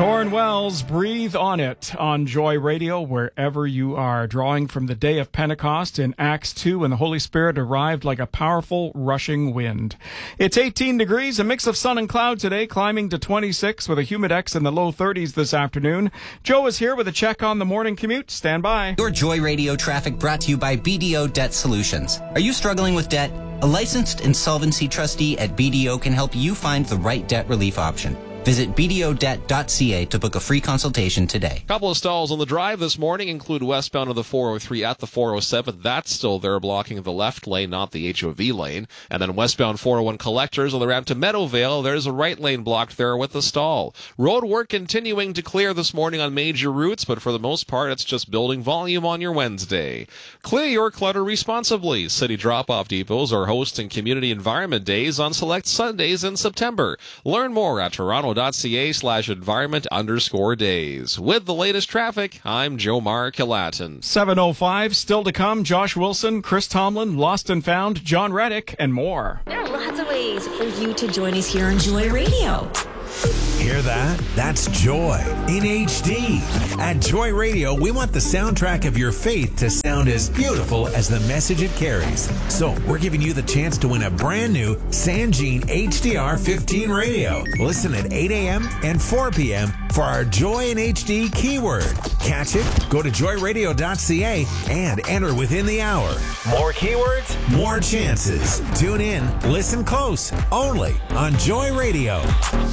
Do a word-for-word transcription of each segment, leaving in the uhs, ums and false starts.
Torrin Wells, Breathe on It on Joy Radio, wherever you are. Drawing from the day of Pentecost in Acts two, when the Holy Spirit arrived like a powerful rushing wind. It's eighteen degrees, a mix of sun and cloud today, climbing to twenty-six with a humidex in the low thirties this afternoon. Joe is here with a check on the morning commute. Stand by. Your Joy Radio traffic brought to you by B D O Debt Solutions. Are you struggling with debt? A licensed insolvency trustee at B D O can help you find the right debt relief option. Visit b d o debt dot c a to book a free consultation today. A couple of stalls on the drive this morning include westbound of the four oh three at the four oh seven. That's still there, blocking the left lane, not the H O V lane. And then westbound four oh one collectors on the ramp to Meadowvale. There's a right lane blocked there with the stall. Road work continuing to clear this morning on major routes, but for the most part, it's just building volume on your Wednesday. Clear your clutter responsibly. City drop-off depots are hosting community environment days on select Sundays in September. Learn more at Toronto. .ca slash environment underscore days. With the latest traffic, I'm Joe Mark-Kilatin. seven oh five, still to come, Josh Wilson, Chris Tomlin, Lost and Found, John Reddick, and more. There are lots of ways for you to join us here on Joy Radio. Hear that? That's Joy in H D. At Joy Radio, we want the soundtrack of your faith to sound as beautiful as the message it carries. So we're giving you the chance to win a brand new Sanjean H D R fifteen radio. Listen at eight a.m. and four p.m. for our Joy in H D keyword. Catch it? Go to joy radio dot c a and enter within the hour. More keywords, more chances. Tune in, listen close, only on Joy Radio.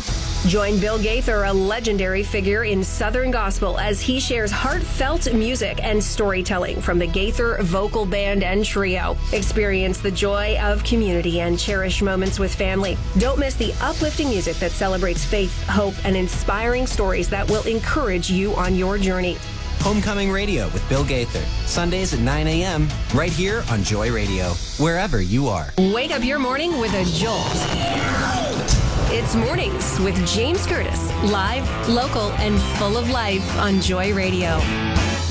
Join Bill Gaither, a legendary figure in Southern gospel, as he shares heartfelt music and storytelling from the Gaither Vocal Band and Trio. Experience the joy of community and cherish moments with family. Don't miss the uplifting music that celebrates faith, hope, and inspiring stories that will encourage you on your journey. Homecoming Radio with Bill Gaither. Sundays at nine a.m. right here on Joy Radio, wherever you are. Wake up your morning with a jolt. It's Mornings with James Curtis, live, local, and full of life on Joy Radio.